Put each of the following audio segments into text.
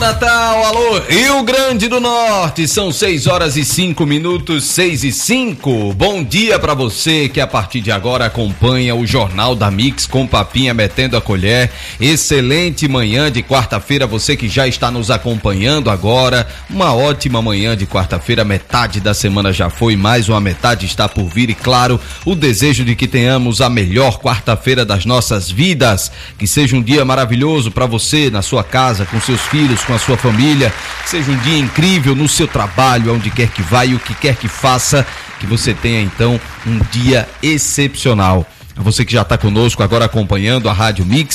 Natal, alô Rio Grande do Norte, são 6h05, 6h05. Bom dia pra você que a partir de agora acompanha o Jornal da Mix com Papinha metendo a colher. Excelente manhã de quarta-feira, você que já está nos acompanhando agora, uma ótima manhã de quarta-feira, metade da semana já foi, mais uma metade está por vir e claro, o desejo de que tenhamos a melhor quarta-feira das nossas vidas, que seja um dia maravilhoso pra você, na sua casa, com seus filhos, com a sua família, que seja um dia incrível no seu trabalho, aonde quer que vá e o que quer que faça, que você tenha então um dia excepcional. A você que já está conosco agora acompanhando a Rádio Mix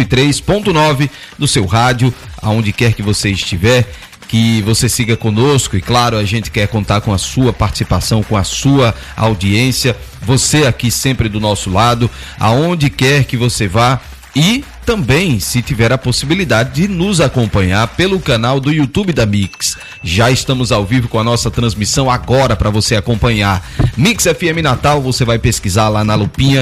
103.9 do seu rádio, aonde quer que você estiver, que você siga conosco e claro, a gente quer contar com a sua participação, com a sua audiência, você aqui sempre do nosso lado, aonde quer que você vá e também, se tiver a possibilidade de nos acompanhar pelo canal do YouTube da Mix. Já estamos ao vivo com a nossa transmissão agora para você acompanhar. Mix FM Natal, você vai pesquisar lá na lupinha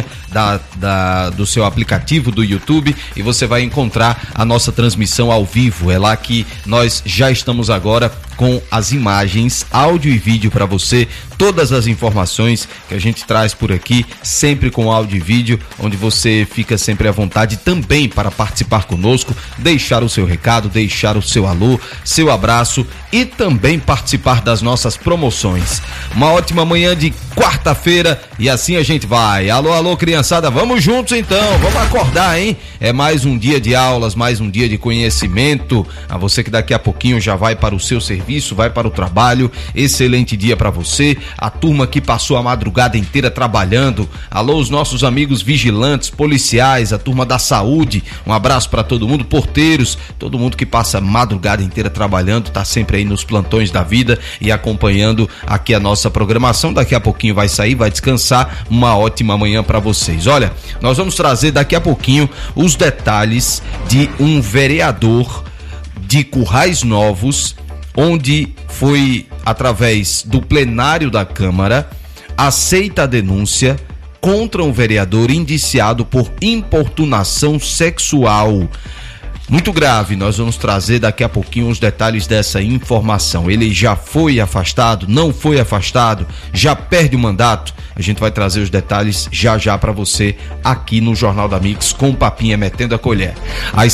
do seu aplicativo do YouTube e você vai encontrar a nossa transmissão ao vivo. É lá que nós já estamos agora com as imagens, áudio e vídeo para você, todas as informações que a gente traz por aqui, sempre com áudio e vídeo, onde você fica sempre à vontade também para participar conosco, deixar o seu recado, deixar o seu alô, seu abraço e também participar das nossas promoções. Uma ótima manhã de quarta-feira e assim a gente vai. Alô, alô, criançada, vamos juntos então, vamos acordar, hein? É mais um dia de aulas, mais um dia de conhecimento. A você que daqui a pouquinho já vai para o seu serviço, vai para o trabalho, excelente dia para você. A turma que passou a madrugada inteira trabalhando. Alô, os nossos amigos vigilantes, policiais, a turma da saúde. Um abraço para todo mundo, porteiros, todo mundo que passa a madrugada inteira trabalhando, tá sempre aí nos plantões da vida e acompanhando aqui a nossa programação. Daqui a pouquinho vai sair, vai descansar. Uma ótima manhã para vocês. Olha, nós vamos trazer daqui a pouquinho os detalhes de um vereador de Currais Novos, onde foi, através do plenário da Câmara, aceita a denúncia contra um vereador indiciado por importunação sexual. Muito grave, nós vamos trazer daqui a pouquinho os detalhes dessa informação. Ele já foi afastado, não foi afastado, já perde o mandato? A gente vai trazer os detalhes já para você aqui no Jornal da Mix com Papinha metendo a colher. Às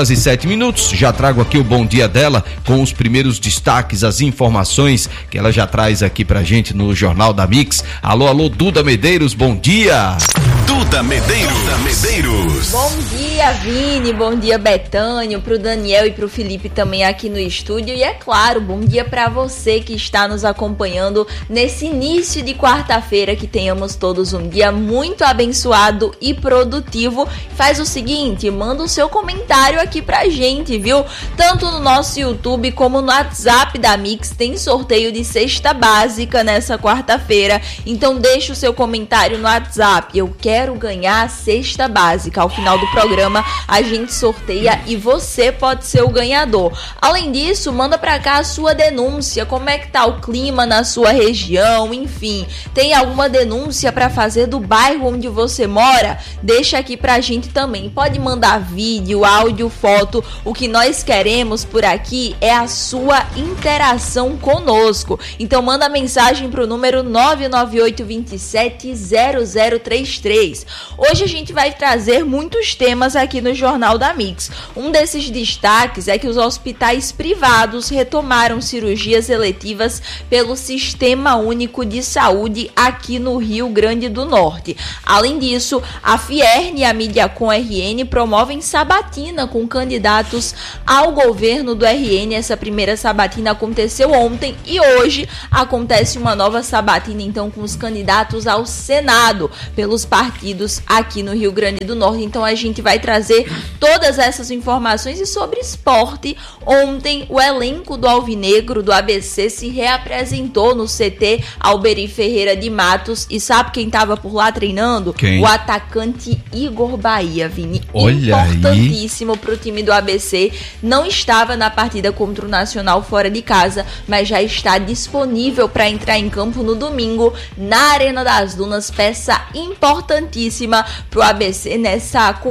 6h07, já trago aqui o bom dia dela com os primeiros destaques, as informações que ela já traz aqui pra gente no Jornal da Mix. Alô, alô, Duda Medeiros, bom dia! Duda Medeiros. Bom dia, Vini, bom dia, Betânio, pro Daniel e pro Felipe também aqui no estúdio. E é claro, bom dia pra você que está nos acompanhando nesse início de quarta-feira, que tenhamos todos um dia muito abençoado e produtivo. Faz o seguinte, manda o seu comentário aqui pra gente, viu? Tanto no nosso YouTube como no WhatsApp da Mix tem sorteio de cesta básica nessa quarta-feira. Então deixa o seu comentário no WhatsApp. Eu quero ganhar a cesta básica. Ao final do programa a gente sorteia e você pode ser o ganhador. Além disso, manda pra cá a sua denúncia. Como é que tá o clima na sua região? Enfim, tem alguma denúncia pra fazer do bairro onde você mora? Deixa aqui pra gente também. Pode mandar vídeo, áudio, foto. O que nós queremos por aqui é a sua interação conosco. Então manda mensagem pro número 998270033. Hoje a gente vai trazer muitos temas aqui no Jornal da Mix. Um desses destaques é que os hospitais privados retomaram cirurgias eletivas pelo Sistema Único de Saúde aqui no Rio Grande do Norte. Além disso, a Fierne e a Mediacom RN promovem sabatina com candidatos ao governo do RN. Essa primeira sabatina aconteceu ontem e hoje acontece uma nova sabatina, então, com os candidatos ao Senado pelos partidos aqui no Rio Grande do Norte. Então a gente vai trazer todas essas informações. E sobre esporte, ontem o elenco do Alvinegro do ABC se reapresentou no CT Alberi Ferreira de Matos. E sabe quem estava por lá treinando? Quem? O atacante Igor Bahia, Vini. Olha, importantíssimo para o time do ABC. Não estava na partida contra o Nacional fora de casa, mas já está disponível para entrar em campo no domingo na Arena das Dunas. Peça importantíssima para o ABC nessa conquista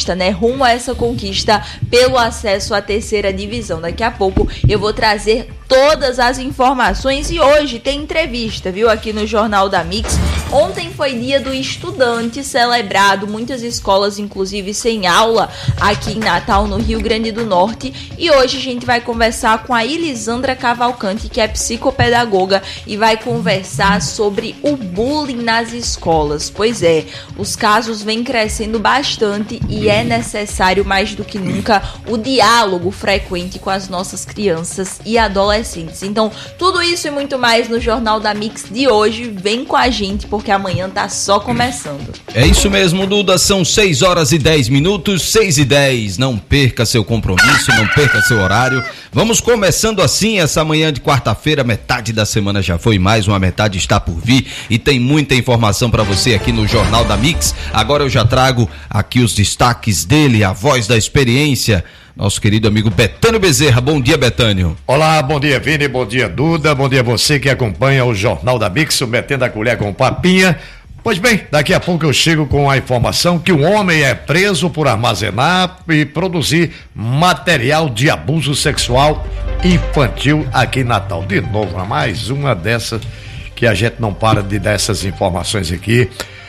conquista, né? Rumo a essa conquista pelo acesso à terceira divisão. Daqui a pouco eu vou trazer todas as informações e hoje tem entrevista, viu? Aqui no Jornal da Mix. Ontem foi dia do estudante celebrado, muitas escolas inclusive sem aula aqui em Natal, no Rio Grande do Norte, e hoje a gente vai conversar com a Elisandra Cavalcante, que é psicopedagoga, e vai conversar sobre o bullying nas escolas. Pois é, os casos vêm crescendo bastante e é necessário mais do que nunca o diálogo frequente com as nossas crianças e adolescentes. Então, tudo isso e muito mais no Jornal da Mix de hoje. Vem com a gente, porque amanhã tá só começando. É isso mesmo, Duda, são 6 horas e 10 minutos, 6:10. Não perca seu compromisso, não perca seu horário. Vamos começando assim essa manhã de quarta-feira, metade da semana já foi, mais uma metade está por vir e tem muita informação para você aqui no Jornal da Mix. Agora eu já trago aqui os destaques dele, a voz da experiência, nosso querido amigo Betânio Bezerra. Bom dia, Betânio. Olá, bom dia, Vini, bom dia, Duda, bom dia você que acompanha o Jornal da Mix, metendo a colher com papinha. Pois bem, daqui a pouco eu chego com a informação que um homem é preso por armazenar e produzir material de abuso sexual infantil aqui em Natal. De novo, mais uma dessas que a gente não para de dar essas informações aqui.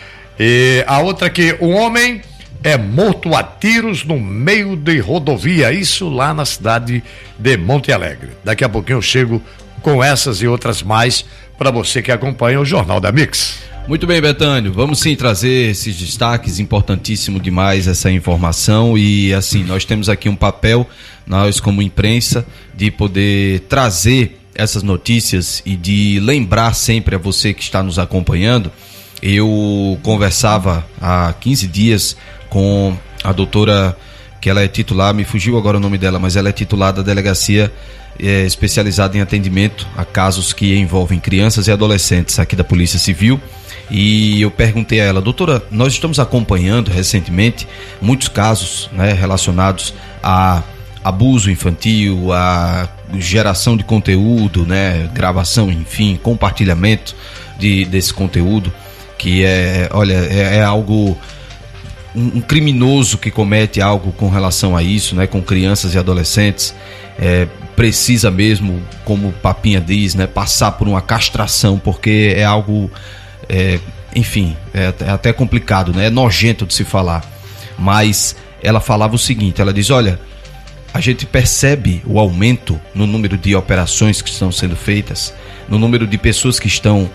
E a outra que um homem é morto a tiros no meio de rodovia, isso lá na cidade de Monte Alegre. Daqui a pouquinho eu chego com essas e outras mais para você que acompanha o Jornal da Mix. Muito bem, Betânio, vamos sim trazer esses destaques, importantíssimo demais essa informação e assim, nós temos aqui um papel, nós como imprensa, de poder trazer essas notícias e de lembrar sempre a você que está nos acompanhando. Eu conversava há 15 dias com a doutora, que ela é titular, me fugiu agora o nome dela, mas ela é titular da delegacia especializada em atendimento a casos que envolvem crianças e adolescentes aqui da Polícia Civil. E eu perguntei a ela, doutora, nós estamos acompanhando recentemente muitos casos, né, relacionados a abuso infantil, a geração de conteúdo, né, gravação, enfim, compartilhamento desse conteúdo, que é algo, um criminoso que comete algo com relação a isso, né, com crianças e adolescentes, precisa mesmo, como o Papinha diz, né, passar por uma castração, porque é algo, enfim, é até complicado, né, é nojento de se falar. Mas ela falava o seguinte, ela diz, olha, a gente percebe o aumento no número de operações que estão sendo feitas, no número de pessoas que estão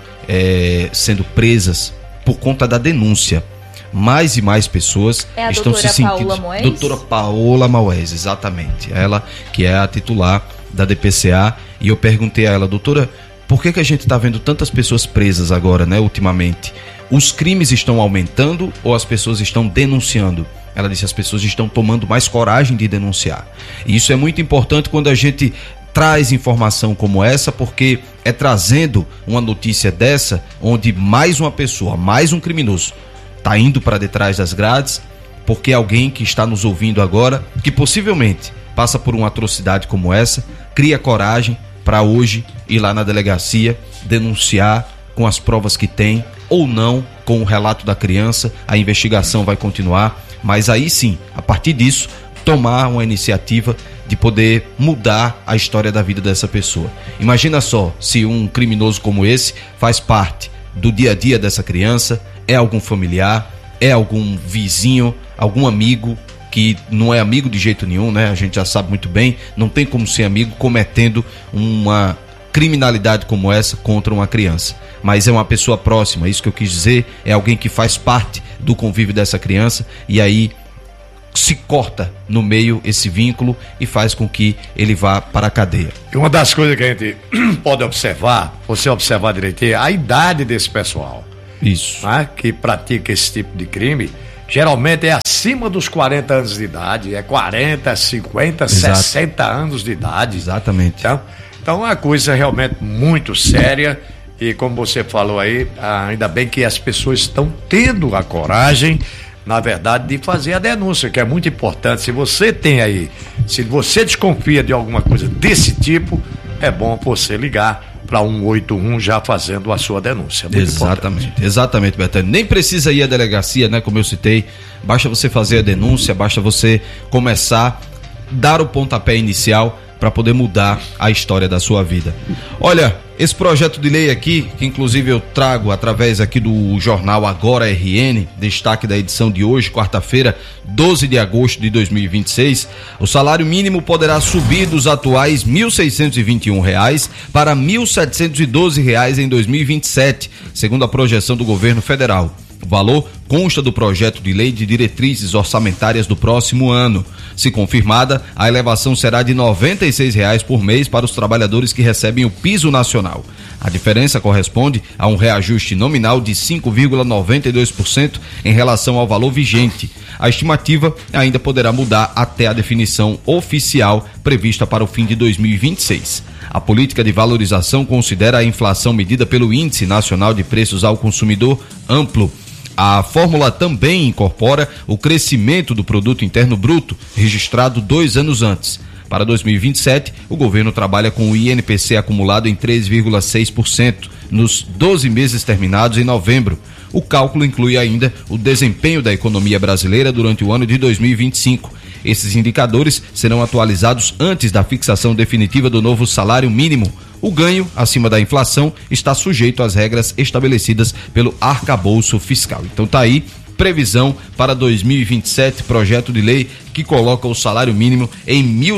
sendo presas por conta da denúncia. Mais e mais pessoas estão se sentindo. Doutora Paola Maués, exatamente. Ela que é a titular da DPCA. E eu perguntei a ela, doutora, por que a gente está vendo tantas pessoas presas agora, né, ultimamente? Os crimes estão aumentando ou as pessoas estão denunciando? Ela disse, as pessoas estão tomando mais coragem de denunciar. E isso é muito importante quando a gente traz informação como essa, porque é trazendo uma notícia dessa, onde mais uma pessoa, mais um criminoso está indo para detrás das grades, porque alguém que está nos ouvindo agora, que possivelmente passa por uma atrocidade como essa, cria coragem para hoje ir lá na delegacia, denunciar com as provas que tem, ou não, com o relato da criança. A investigação vai continuar, mas aí sim, a partir disso, tomar uma iniciativa de poder mudar a história da vida dessa pessoa. Imagina só, se um criminoso como esse faz parte do dia a dia dessa criança, é algum familiar, é algum vizinho, algum amigo que não é amigo de jeito nenhum, né? A gente já sabe muito bem, não tem como ser amigo cometendo uma criminalidade como essa contra uma criança. Mas é uma pessoa próxima, isso que eu quis dizer, é alguém que faz parte do convívio dessa criança e aí se corta no meio esse vínculo e faz com que ele vá para a cadeia. E uma das coisas que a gente pode observar, você observar direitinho, é a idade desse pessoal. Isso. Né, que pratica esse tipo de crime, geralmente é acima dos 40 anos de idade, é 40, 50, exato, 60 anos de idade. Exatamente. Então é uma coisa realmente muito séria e como você falou aí, ainda bem que as pessoas estão tendo a coragem, na verdade, de fazer a denúncia, que é muito importante. Se você tem aí, se você desconfia de alguma coisa desse tipo, é bom você ligar para 181 já fazendo a sua denúncia. Muito Exatamente, Betânia. Nem precisa ir à delegacia, né? Como eu citei, basta você fazer a denúncia, basta você começar, dar o pontapé inicial para poder mudar a história da sua vida. Olha, esse projeto de lei aqui, que inclusive eu trago através aqui do jornal Agora RN, destaque da edição de hoje, quarta-feira, 12 de agosto de 2026, o salário mínimo poderá subir dos atuais R$ 1.621 para R$ 1.712 em 2027, segundo a projeção do governo federal. O valor consta do projeto de lei de diretrizes orçamentárias do próximo ano. Se confirmada, a elevação será de R$ 96 por mês para os trabalhadores que recebem o piso nacional. A diferença corresponde a um reajuste nominal de 5,92% em relação ao valor vigente. A estimativa ainda poderá mudar até a definição oficial prevista para o fim de 2026. A política de valorização considera a inflação medida pelo Índice Nacional de Preços ao Consumidor Amplo. A fórmula também incorpora o crescimento do Produto Interno Bruto, registrado 2 anos antes. Para 2027, o governo trabalha com o INPC acumulado em 3,6% nos 12 meses terminados em novembro. O cálculo inclui ainda o desempenho da economia brasileira durante o ano de 2025. Esses indicadores serão atualizados antes da fixação definitiva do novo salário mínimo. O ganho, acima da inflação, está sujeito às regras estabelecidas pelo arcabouço fiscal. Então tá aí, previsão para 2027, projeto de lei que coloca o salário mínimo em R$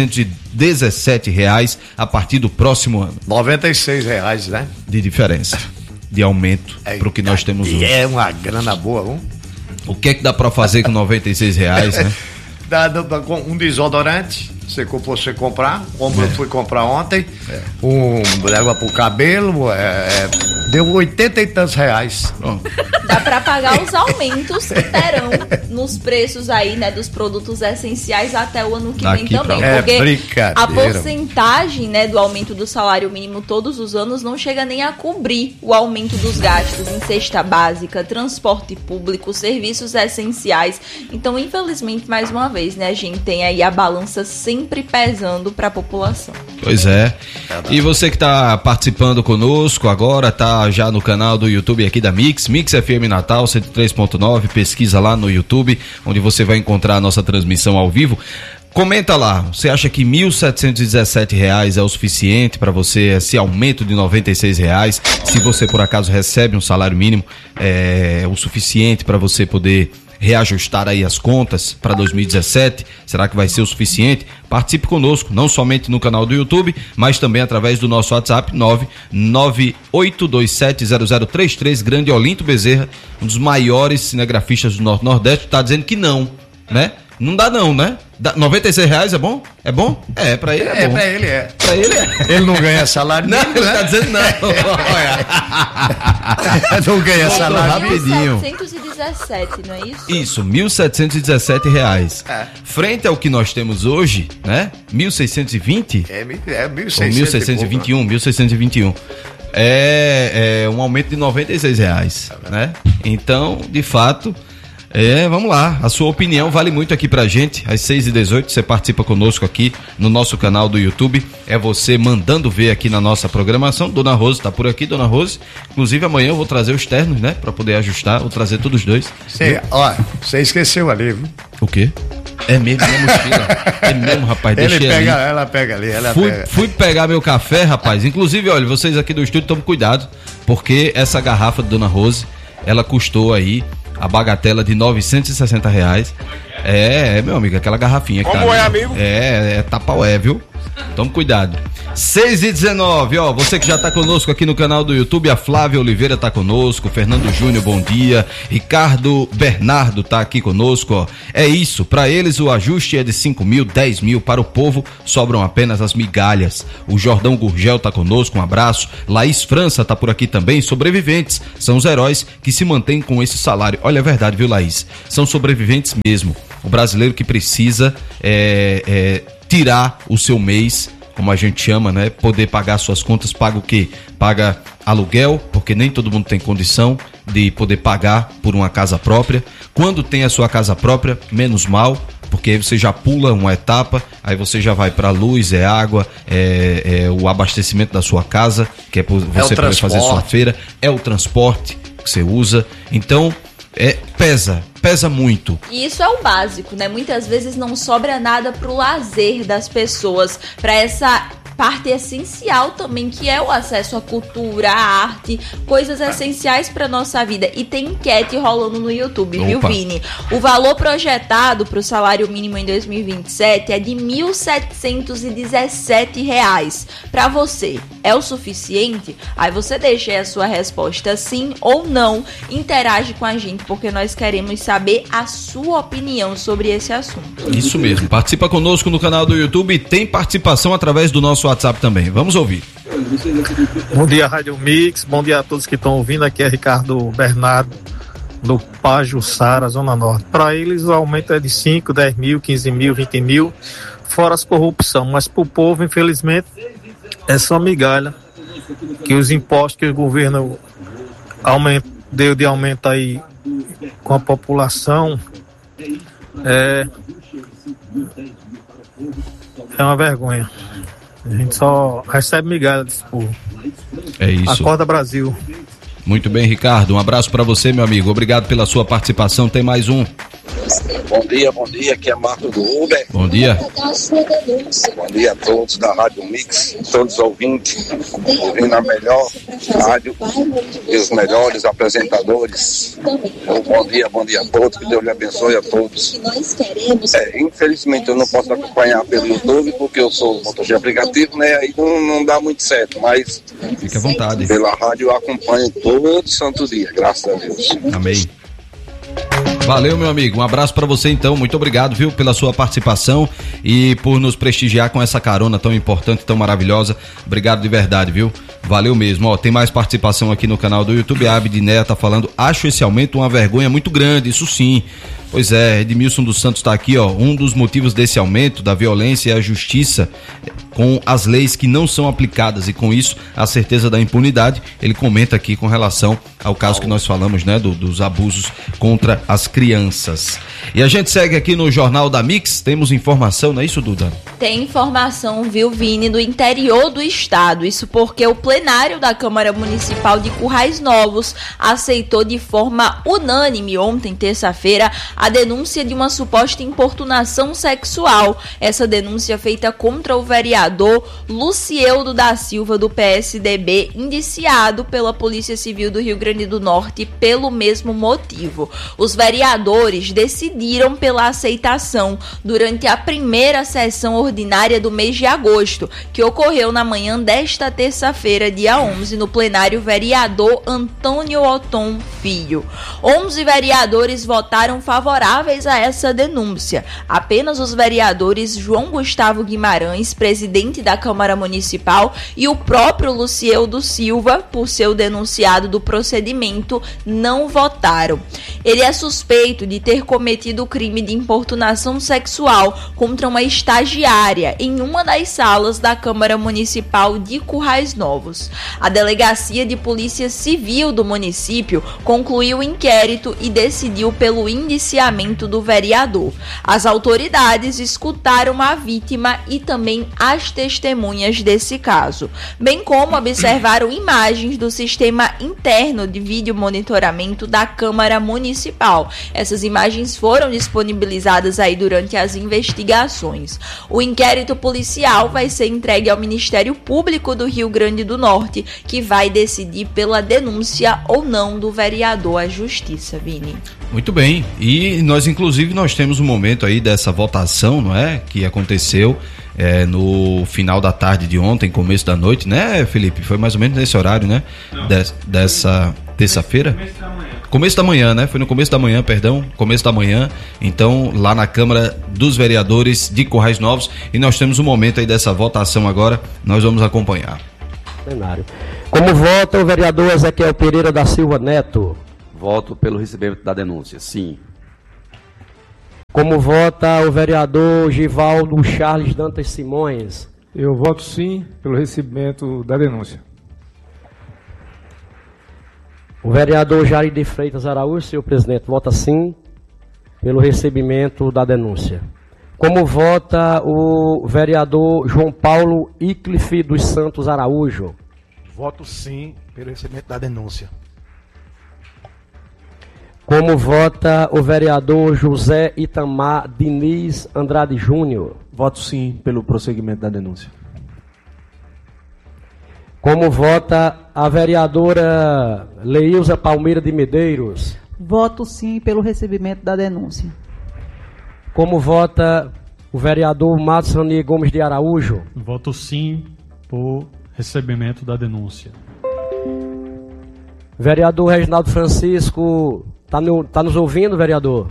1.717 a partir do próximo ano. R$ 96, né? De diferença, de aumento para o que nós temos hoje. É uma grana boa, vamos? O que é que dá para fazer com R$ 96, né? Dá um desodorante, você comprar, fui comprar ontem, leva pro cabelo, deu 80 e tantos reais. Dá para pagar os aumentos que terão nos preços aí, né, dos produtos essenciais até o ano que vem também. Porque a porcentagem, né, do aumento do salário mínimo todos os anos não chega nem a cobrir o aumento dos gastos em cesta básica, transporte público, serviços essenciais. Então, infelizmente, mais uma vez, né, a gente tem aí a balança sempre pesando para a população. Pois é. E você que está participando conosco agora, tá já no canal do YouTube aqui da Mix FM Natal 103.9, pesquisa lá no YouTube, onde você vai encontrar a nossa transmissão ao vivo. Comenta lá, você acha que R$ 1.717 é o suficiente para você, esse aumento de R$ 96? Se você por acaso recebe um salário mínimo, é o suficiente para você poder reajustar aí as contas para 2017, será que vai ser o suficiente? Participe conosco, não somente no canal do YouTube, mas também através do nosso WhatsApp 998270033, grande Olinto Bezerra, um dos maiores cinegrafistas do Nordeste, está dizendo que não, né? Não dá não, né? R$ 96 é bom? É bom? É, pra ele é bom. Pra ele é. Pra ele é. Ele não ganha salário não, mínimo, ele tá dizendo não. Não ganha salário rapidinho. 1.717, não é isso? Isso, R$ 1.717. Frente ao que nós temos hoje, né? 1.620? É 1.600. Ou 1.621, 1.621. É um aumento de R$ 96, né? Então, de fato... vamos lá, a sua opinião vale muito aqui pra gente. Às 6h18 você participa conosco aqui no nosso canal do YouTube. É você mandando ver aqui na nossa programação. Dona Rose tá por aqui, Dona Rose. Inclusive amanhã eu vou trazer os ternos, né? Pra poder ajustar, vou trazer todos os dois. Você esqueceu ali, viu? O quê? É mesmo, minha mochila. É mesmo, rapaz, deixei ali. Ela pega ali, Fui pegar meu café, rapaz. Inclusive, olha, vocês aqui do estúdio tomem cuidado, porque essa garrafa de Dona Rose, ela custou aí a bagatela de R$ 960. Meu amigo, aquela garrafinha que como tá ali. Amigo? É Tapaué, viu? Tome cuidado. 6h19, ó, você que já tá conosco aqui no canal do YouTube, a Flávia Oliveira tá conosco, Fernando Júnior, bom dia, Ricardo Bernardo tá aqui conosco, ó. É isso, pra eles o ajuste é de 5 mil, 10 mil, para o povo sobram apenas as migalhas. O Jordão Gurgel tá conosco, um abraço. Laís França tá por aqui também, sobreviventes, são os heróis que se mantêm com esse salário. Olha, é verdade, viu, Laís? São sobreviventes mesmo. O brasileiro que precisa tirar o seu mês, como a gente chama, né? Poder pagar suas contas, paga o quê? Paga aluguel, porque nem todo mundo tem condição de poder pagar por uma casa própria. Quando tem a sua casa própria, menos mal, porque aí você já pula uma etapa, aí você já vai para luz, água, o abastecimento da sua casa, que é para você poder fazer sua feira, é o transporte que você usa. Então, pesa muito. E isso é o básico, né? Muitas vezes não sobra nada pro lazer das pessoas, para essa parte essencial também, que é o acesso à cultura, à arte, coisas essenciais para nossa vida. E tem enquete rolando no YouTube, viu, Vini? O valor projetado para o salário mínimo em 2027 é de R$ 1.717. Para você, é o suficiente? Aí você deixa aí a sua resposta sim ou não. Interage com a gente, porque nós queremos saber a sua opinião sobre esse assunto. Isso mesmo. Participa conosco no canal do YouTube e tem participação através do nosso WhatsApp também. Vamos ouvir. Bom dia, Rádio Mix. Bom dia a todos que estão ouvindo. Aqui é Ricardo Bernardo, do Pajuçara, Zona Norte. Para eles o aumento é de 5, 10 mil, 15 mil, 20 mil, fora as corrupção. Mas para o povo, infelizmente, é só migalha. Que os impostos que o governo deu de aumento aí com a população é uma vergonha. A gente só recebe migalha desse povo. É isso. Acorda, Brasil. Muito bem, Ricardo. Um abraço para você, meu amigo. Obrigado pela sua participação. Tem mais um. Bom dia. Aqui é Marco do Uber. Bom dia. Bom dia a todos da Rádio Mix, todos os ouvintes, ouvindo a melhor rádio e os melhores apresentadores. Bom dia a todos, que Deus lhe abençoe a todos. Infelizmente eu não posso acompanhar pelo YouTube, porque eu sou motorista de aplicativo, né? Aí não dá muito certo, mas fique à vontade. Pela rádio eu acompanho todo santo dia, graças a Deus. Amém. Valeu, meu amigo. Um abraço pra você, então. Muito obrigado, viu, pela sua participação e por nos prestigiar com essa carona tão importante, tão maravilhosa. Obrigado de verdade, viu? Valeu mesmo. Ó, tem mais participação aqui no canal do YouTube. A Abdinéia tá falando: acho esse aumento uma vergonha muito grande. Isso sim. Pois é, Edmilson dos Santos tá aqui, ó. Um dos motivos desse aumento da violência é a justiça com as leis que não são aplicadas e com isso a certeza da impunidade. Ele comenta aqui com relação ao caso que nós falamos, né, dos abusos contra as crianças. E a gente segue aqui no Jornal da Mix. Temos informação, não é isso, Duda? Tem informação, viu, Vini, do interior do estado. Isso porque o plenário da Câmara Municipal de Currais Novos aceitou de forma unânime ontem, terça-feira, a denúncia de uma suposta importunação sexual. Essa denúncia feita contra o vereador Lucieldo da Silva, do PSDB, indiciado pela Polícia Civil do Rio Grande do Norte pelo mesmo motivo. Os vereadores decidiram pela aceitação durante a primeira sessão ordinária do mês de agosto, que ocorreu na manhã desta terça-feira, dia 11, no plenário vereador Antônio Oton Filho. 11 vereadores votaram favoráveis a essa denúncia. Apenas os vereadores João Gustavo Guimarães, presidente da Câmara Municipal, e o próprio Lucieldo Silva, por ser o denunciado do procedimento, não votaram. Ele é suspeito de ter cometido o crime de importunação sexual contra uma estagiária em uma das salas da Câmara Municipal de Currais Novos. A Delegacia de Polícia Civil do município concluiu o inquérito e decidiu pelo indiciamento do vereador. As autoridades escutaram a vítima e também as testemunhas desse caso, bem como observaram imagens do sistema interno de vídeo monitoramento da Câmara Municipal. Essas imagens foram disponibilizadas aí durante as investigações. O inquérito policial vai ser entregue ao Ministério Público do Rio Grande do Norte, que vai decidir pela denúncia ou não do vereador à Justiça, Vini. Muito bem, e nós temos um momento aí dessa votação, não é? Que aconteceu no final da tarde de ontem, começo da noite, né, Felipe? Foi mais ou menos nesse horário, né? Dessa terça-feira? Começo da manhã, né? Foi no começo da manhã, começo da manhã, então, lá na Câmara dos Vereadores de Currais Novos, e nós temos um momento aí dessa votação agora, nós vamos acompanhar. Plenário. Como vota o vereador Ezequiel Pereira da Silva Neto? Voto pelo recebimento da denúncia, sim. Como vota o vereador Givaldo Charles Dantas Simões? Eu voto sim pelo recebimento da denúncia. O vereador Jair de Freitas Araújo, senhor presidente, vota sim pelo recebimento da denúncia. Como vota o vereador João Paulo Iclife dos Santos Araújo? Voto sim pelo recebimento da denúncia. Como vota o vereador José Itamar Diniz Andrade Júnior? Voto sim pelo prosseguimento da denúncia. Como vota a vereadora Leilza Palmeira de Medeiros? Voto sim pelo recebimento da denúncia. Como vota o vereador Matos Ranier Gomes de Araújo? Voto sim por recebimento da denúncia. Vereador Reginaldo Francisco, tá nos ouvindo, vereador?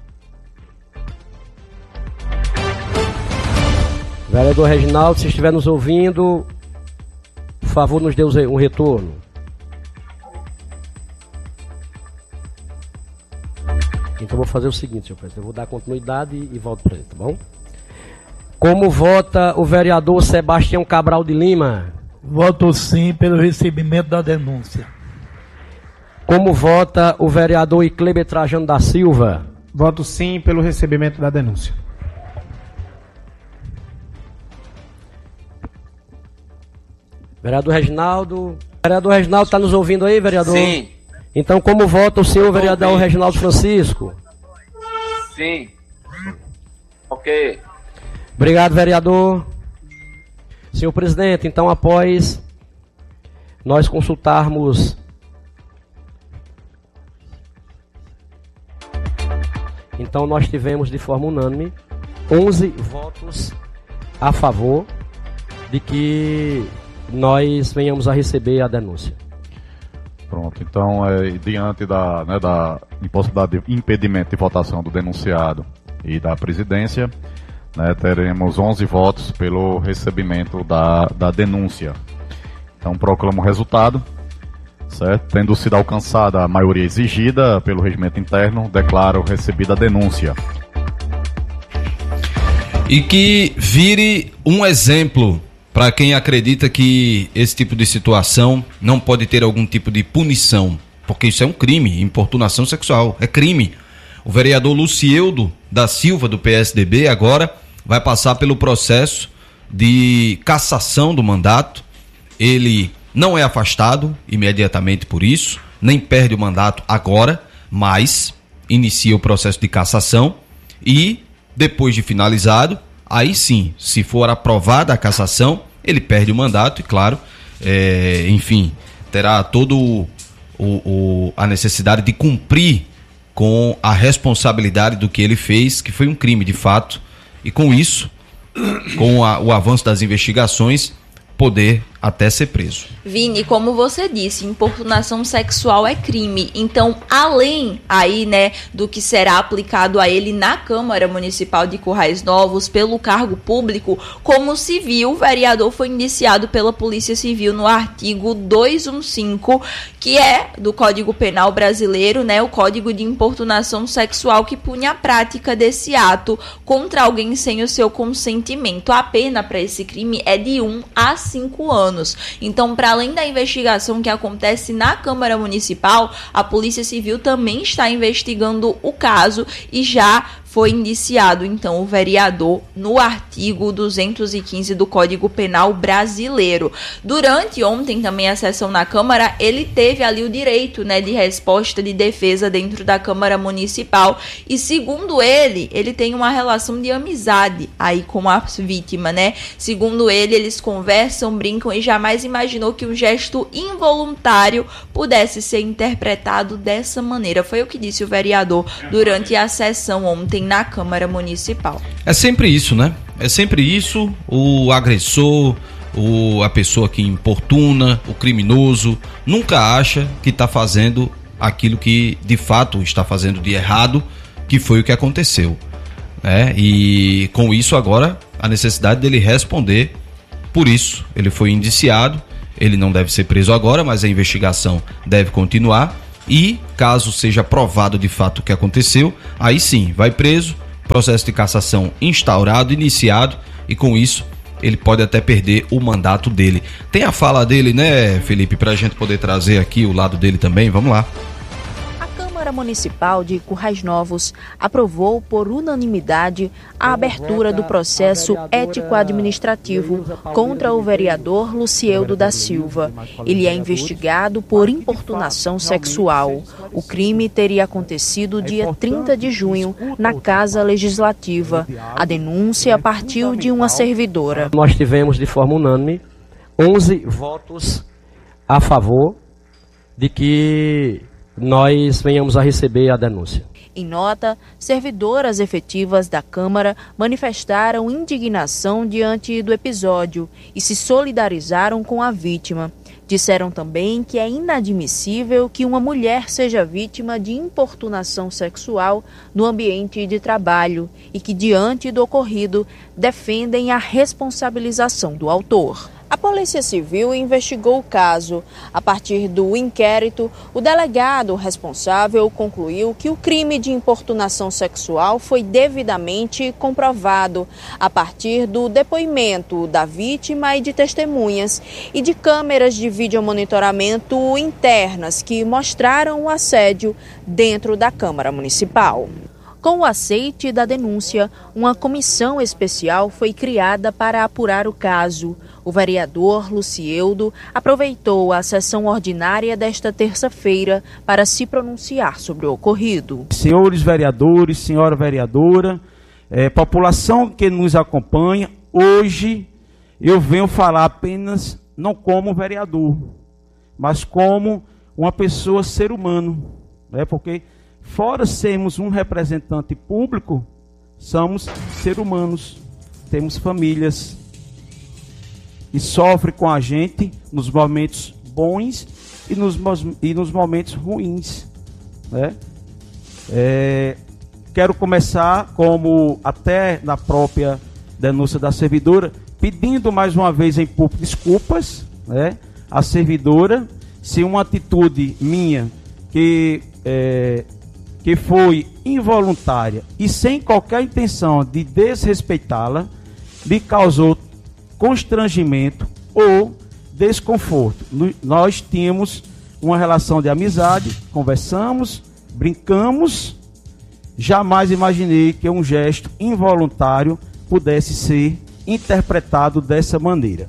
Vereador Reginaldo, se estiver nos ouvindo, por favor, nos dê um retorno. Então eu vou fazer o seguinte, senhor presidente, eu vou dar continuidade e volto para ele, tá bom? Como vota o vereador Sebastião Cabral de Lima? Voto sim pelo recebimento da denúncia. Como vota o vereador Icleber Trajano da Silva? Voto sim pelo recebimento da denúncia. Vereador Reginaldo. Vereador Reginaldo, está nos ouvindo aí, vereador? Sim. Então, como vota o senhor vereador Reginaldo Francisco? Sim. Ok. Obrigado, vereador. Senhor presidente, então após nós consultarmos então nós tivemos de forma unânime 11 votos a favor de que nós venhamos a receber a denúncia. Pronto, então diante da impossibilidade de impedimento de votação do denunciado e da presidência, teremos 11 votos pelo recebimento da denúncia. Então proclamo o resultado, certo? Tendo sido alcançada a maioria exigida pelo regimento interno, declaro recebida a denúncia. E que vire um exemplo para quem acredita que esse tipo de situação não pode ter algum tipo de punição, porque isso é um crime, importunação sexual, é crime. O vereador Lucieldo da Silva, do PSDB, agora vai passar pelo processo de cassação do mandato. Ele não é afastado imediatamente por isso, nem perde o mandato agora, mas inicia o processo de cassação e, depois de finalizado, aí sim, se for aprovada a cassação, ele perde o mandato e, claro, enfim, terá todo a necessidade de cumprir com a responsabilidade do que ele fez, que foi um crime de fato, e com isso, com o avanço das investigações, poder até ser preso. Vini, como você disse, importunação sexual é crime. Então, além aí, do que será aplicado a ele na Câmara Municipal de Currais Novos pelo cargo público, como civil, o vereador foi indiciado pela Polícia Civil no artigo 215, que é do Código Penal Brasileiro, o Código de Importunação Sexual, que pune a prática desse ato contra alguém sem o seu consentimento. A pena para esse crime é de 1 a 5 anos. Então, para além da investigação que acontece na Câmara Municipal, a Polícia Civil também está investigando o caso e já foi indiciado, então, o vereador no artigo 215 do Código Penal Brasileiro. Durante ontem também a sessão na Câmara, ele teve ali o direito, de resposta de defesa dentro da Câmara Municipal e, segundo ele tem uma relação de amizade aí com a vítima, Segundo ele, eles conversam, brincam e jamais imaginou que um gesto involuntário pudesse ser interpretado dessa maneira. Foi o que disse o vereador durante a sessão ontem na Câmara Municipal. É sempre isso, É sempre isso, o agressor, a pessoa que importuna, o criminoso, nunca acha que está fazendo aquilo que de fato está fazendo de errado, que foi o que aconteceu. E com isso agora a necessidade dele responder por isso. Ele foi indiciado, ele não deve ser preso agora, mas a investigação deve continuar. E, caso seja provado de fato o que aconteceu, aí sim, vai preso, processo de cassação instaurado, iniciado, e com isso ele pode até perder o mandato dele. Tem a fala dele, Felipe, pra gente poder trazer aqui o lado dele também, vamos lá. A Câmara Câmara Municipal de Currais Novos aprovou por unanimidade a abertura do processo ético-administrativo contra o vereador Lucieldo da Silva. Ele é investigado por importunação sexual. O crime teria acontecido dia 30 de junho na Casa Legislativa. A denúncia partiu de uma servidora. Nós tivemos de forma unânime 11 votos a favor de que nós venhamos a receber a denúncia. Em nota, servidoras efetivas da Câmara manifestaram indignação diante do episódio e se solidarizaram com a vítima. Disseram também que é inadmissível que uma mulher seja vítima de importunação sexual no ambiente de trabalho e que, diante do ocorrido, defendem a responsabilização do autor. A Polícia Civil investigou o caso. A partir do inquérito, o delegado responsável concluiu que o crime de importunação sexual foi devidamente comprovado a partir do depoimento da vítima e de testemunhas e de câmeras de videomonitoramento internas que mostraram o assédio dentro da Câmara Municipal. Com o aceite da denúncia, uma comissão especial foi criada para apurar o caso. O vereador Lucieldo aproveitou a sessão ordinária desta terça-feira para se pronunciar sobre o ocorrido. Senhores vereadores, senhora vereadora, população que nos acompanha, hoje eu venho falar apenas não como vereador, mas como uma pessoa, ser humano, porque fora sermos um representante público, somos seres humanos, temos famílias e sofrem com a gente nos momentos bons e nos momentos ruins. Quero começar, como até na própria denúncia da servidora, pedindo mais uma vez em público desculpas à servidora, se uma atitude minha que foi involuntária e sem qualquer intenção de desrespeitá-la, lhe causou constrangimento ou desconforto. Nós tínhamos uma relação de amizade, conversamos, brincamos, jamais imaginei que um gesto involuntário pudesse ser interpretado dessa maneira.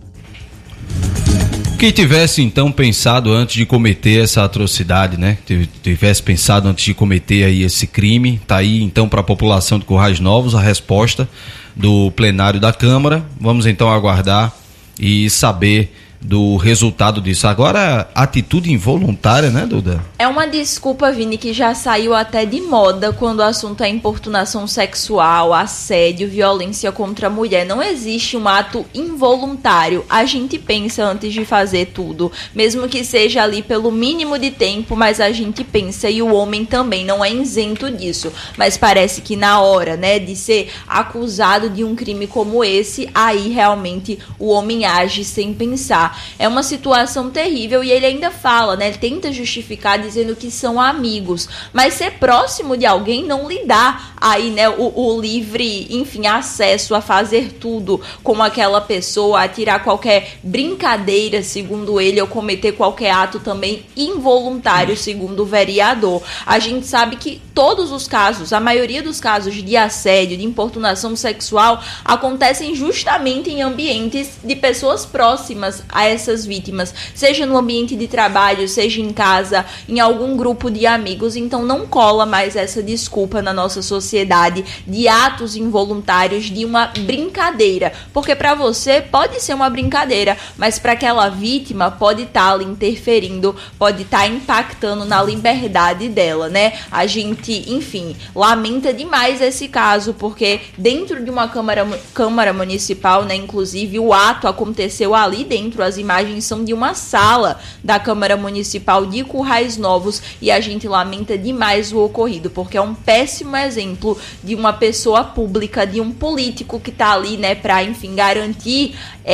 Que tivesse então pensado antes de cometer essa atrocidade, tivesse pensado antes de cometer aí esse crime, tá aí então para a população de Currais Novos a resposta do plenário da Câmara. Vamos então aguardar e saber do resultado disso. Agora, atitude involuntária, né, Duda? É uma desculpa, Vini, que já saiu até de moda quando o assunto é importunação sexual, assédio, violência contra a mulher. Não existe um ato involuntário. A gente pensa antes de fazer tudo, mesmo que seja ali pelo mínimo de tempo, mas a gente pensa, e o homem também não é isento disso. Mas parece que na hora, de ser acusado de um crime como esse, aí realmente o homem age sem pensar. É uma situação terrível e ele ainda fala, ele tenta justificar dizendo que são amigos, mas ser próximo de alguém não lhe dá aí, o livre, acesso a fazer tudo com aquela pessoa, a tirar qualquer brincadeira, segundo ele, ou cometer qualquer ato também involuntário, segundo o vereador. A gente sabe que todos os casos, a maioria dos casos de assédio, de importunação sexual, acontecem justamente em ambientes de pessoas próximas a essas vítimas, seja no ambiente de trabalho, seja em casa, em algum grupo de amigos. Então não cola mais essa desculpa na nossa sociedade de atos involuntários, de uma brincadeira, porque para você pode ser uma brincadeira, mas para aquela vítima pode estar ali interferindo, pode estar impactando na liberdade dela, A gente, lamenta demais esse caso, porque dentro de uma Câmara Municipal, inclusive o ato aconteceu ali dentro, as imagens são de uma sala da Câmara Municipal de Currais Novos e a gente lamenta demais o ocorrido, porque é um péssimo exemplo de uma pessoa pública, de um político que está ali, para, garantir,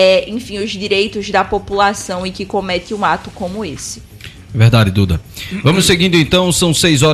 os direitos da população e que comete um ato como esse. Verdade, Duda. Vamos seguindo então, são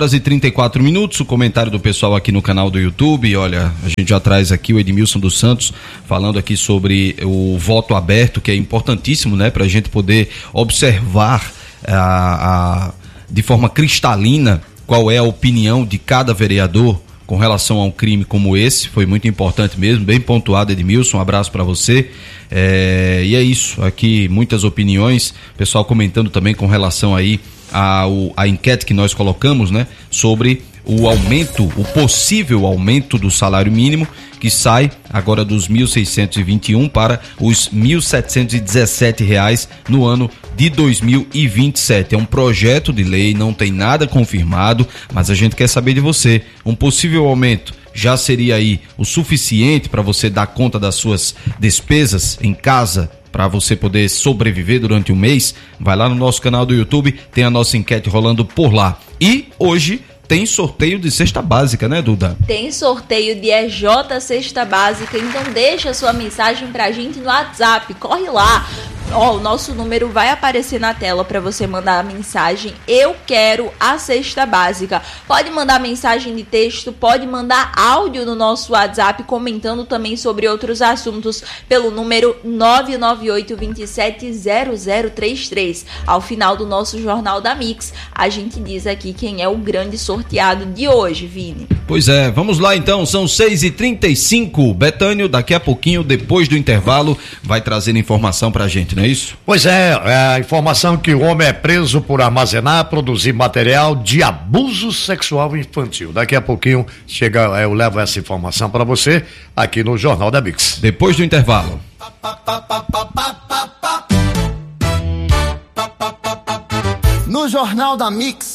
6h34, o comentário do pessoal aqui no canal do YouTube. Olha, a gente já traz aqui o Edmilson dos Santos falando aqui sobre o voto aberto, que é importantíssimo, para a gente poder observar de forma cristalina qual é a opinião de cada vereador com relação a um crime como esse. Foi muito importante mesmo, bem pontuado, Edmilson, um abraço para você. E é isso, aqui muitas opiniões, pessoal comentando também com relação aí à enquete que nós colocamos, né, sobre o possível aumento do salário mínimo, que sai agora dos R$ 1.621 para os R$ 1.717 no ano de 2027. É um projeto de lei, não tem nada confirmado, mas a gente quer saber de você. Um possível aumento já seria aí o suficiente para você dar conta das suas despesas em casa, para você poder sobreviver durante um mês? Vai lá no nosso canal do YouTube, tem a nossa enquete rolando por lá. E hoje tem sorteio de cesta básica, né, Duda? Tem sorteio de EJ Cesta Básica, então deixa sua mensagem pra gente no WhatsApp, corre lá. O nosso número vai aparecer na tela para você mandar a mensagem: eu quero a cesta básica. Pode mandar mensagem de texto, pode mandar áudio no nosso WhatsApp, comentando também sobre outros assuntos, pelo número 998-270033. Ao final do nosso Jornal da Mix, a gente diz aqui quem é o grande sorteado de hoje, Vini. Pois é, vamos lá então, são 6h35. Betânio, daqui a pouquinho, depois do intervalo, vai trazer informação pra gente, não é isso? Pois é, a informação que o homem é preso por armazenar, produzir material de abuso sexual infantil. Daqui a pouquinho eu levo essa informação para você aqui no Jornal da Mix. Depois do intervalo. No Jornal da Mix,